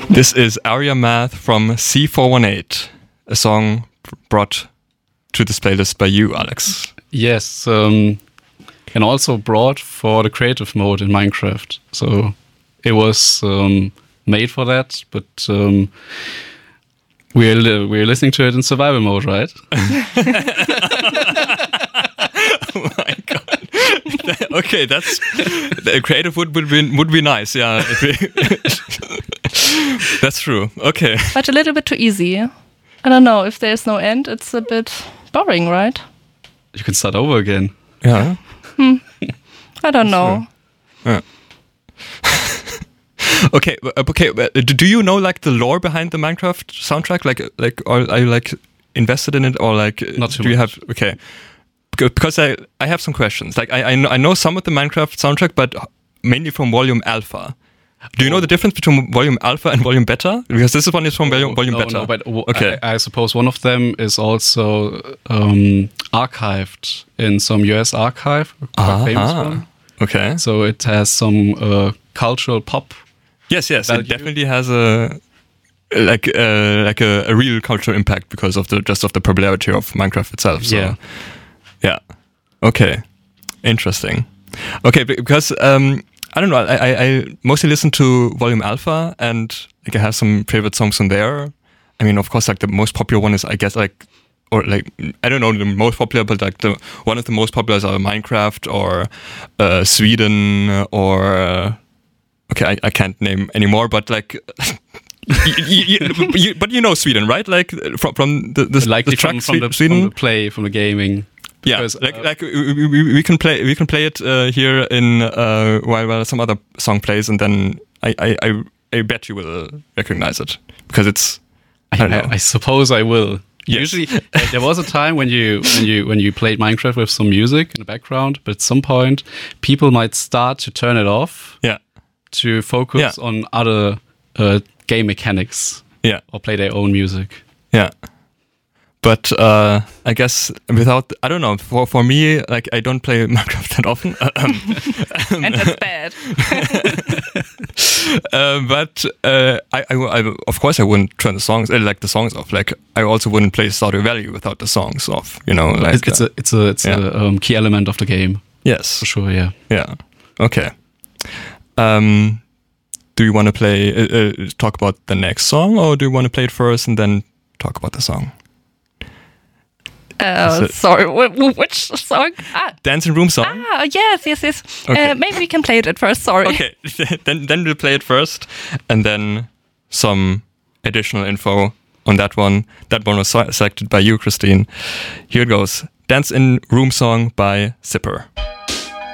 This is Aria Math from C418, a song brought to this playlist by you, Alex. Yes, and also brought for the creative mode in Minecraft. So it was made for that, but we're listening to it in survival mode, right? Oh my god! Okay, that's the creative would be nice. Yeah, that's true. Okay, but a little bit too easy. I don't know, if there's no end, it's a bit boring, right? You can start over again. Yeah. I don't know. Yeah. Okay. Do you know like the lore behind the Minecraft soundtrack? Like, or are you like invested in it, or like? Not too do you much. have okay? Because I have some questions. Like I know some of the Minecraft soundtrack, but mainly from Volume Alpha. Do you know the difference between Volume Alpha and Volume Beta? Because this one is from Volume Beta. No, but okay. I suppose one of them is also archived in some US archive, quite famous one. Okay. So it has some cultural pop. Yes, it value. definitely has a real cultural impact because of the popularity of Minecraft itself. So. Yeah. Yeah. Okay. Interesting. Okay, because I don't know. I mostly listen to Volume Alpha, and like I have some favorite songs on there. I mean, of course, like the most popular one is, I guess, I don't know the most popular, but like one of the most popular is Minecraft or Sweden or okay, I can't name anymore, but like. But you know Sweden, right? Like from the track Sweden, from the gaming. Because, yeah, we can play it here in while some other song plays, and then I bet you will recognize it because it's. I suppose I will. Yes. Usually, there was a time when you played Minecraft with some music in the background, but at some point, people might start to turn it off. Yeah. To focus on other game mechanics. Yeah. Or play their own music. Yeah. But I guess I don't know. For me, like I don't play Minecraft that often, and that's bad. But I of course I wouldn't turn the songs off. Like I also wouldn't play Stardew Valley without the songs off. You know, like it's a key element of the game. Yes, for sure. Yeah. Yeah. Okay. Do you want to talk about the next song, or do you want to play it first and then talk about the song? Sorry, which song? Dancing Room song? Yes. Okay. Maybe we can play it at first, sorry. Okay, then we'll play it first, and then some additional info on that one. That one was selected by you, Christine. Here it goes. Dance in Room song by Zipper.